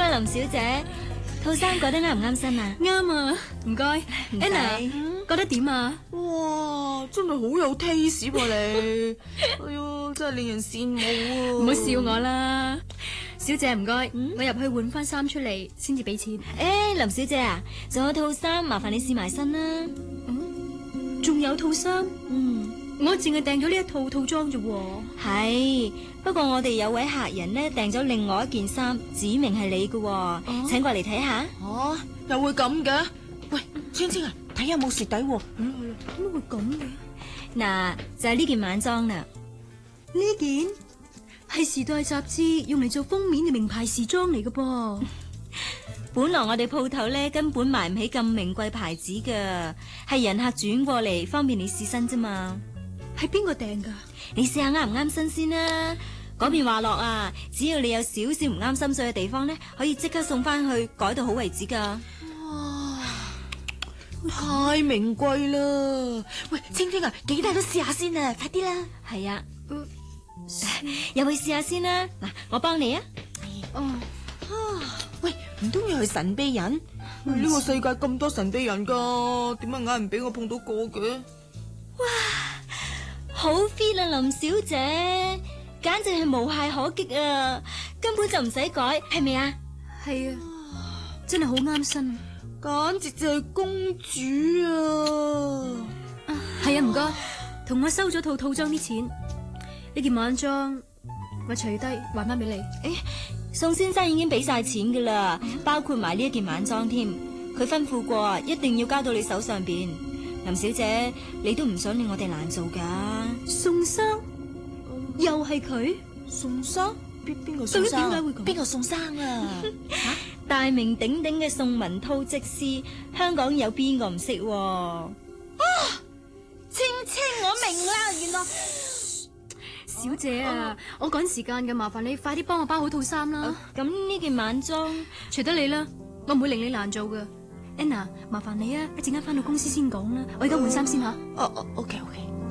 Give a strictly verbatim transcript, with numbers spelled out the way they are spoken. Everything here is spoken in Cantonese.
啊，林小姐，套衫覺得啱唔啱身啊？ 啱啊，唔該。Anna，覺得點啊？ 哇，真係好有 taste 喎你！哎呀，真係令人羨慕啊！ 唔好笑我啦，小姐唔該，嗯、我入去換翻衫出嚟先至俾錢。 誒、欸，林小姐啊，仲有套衫，麻煩你試埋身啦。 嗯，仲有套衫？ 嗯， 我淨係訂咗呢一套套裝啫。 係，不過我哋有位客人呢訂咗另外一件衫，指明係你嘅，啊、請過嚟睇下。 哦、啊，又會咁嘅？喂，青青啊，睇下有冇蝕底喎。 嗯，點解會咁嘅？ 嗱，就係、是、呢件晚裝啦。 呢件係時代雜誌用嚟做封面嘅名牌時裝嚟嘅噃。 本來我哋鋪頭咧根本買唔起咁名貴牌子嘅，係人客轉過嚟方便你試身啫嘛。 係邊個訂噶？ 你試下啱唔啱身先啦。嗰邊話落啊，只要你有少少唔啱心水嘅地方咧，可以即刻送翻去改到好為止噶。 哇，太名貴啦！喂，青青啊，幾大都試下先啊，快啲啦！ 係啊，嗯、入去試下先啦。嗱，我幫你啊。 哦， 啊，喂，唔通又係神秘人？呢、嗯、個世界咁多神秘人噶，點解硬係唔俾我碰到個嘅？ 哇，好 fit 啊，林小姐，簡直係無懈可擊啊！根本就唔使改，係咪啊？ 係啊，真係好啱身， 簡直就係公主啊！ 係啊，唔該，同我收咗套套裝啲錢，呢件晚裝我除低還翻俾你。 誒，宋先生已經俾晒錢噶啦，嗯、包括埋呢一件晚裝添。佢吩咐過，一定要交到你手上邊。林小姐，你都唔想令我哋難做噶？ 宋生，嗯、又係佢？ 宋生？邊邊個宋生？ 點解會咁？ 邊個宋生啊？ 吓，大名鼎鼎嘅宋文濤則師，香港有邊個唔識？啊， 青青，我明啦，原來小姐啊，我趕時間嘅，麻煩你快啲幫我包好套衫啦。 咁呢件晚裝， 隨得你啦，我唔會令你難做噶。Anna，麻煩你啊，一陣間翻到公司先講啦，我而家換衫先吓。 哦哦，OK OK。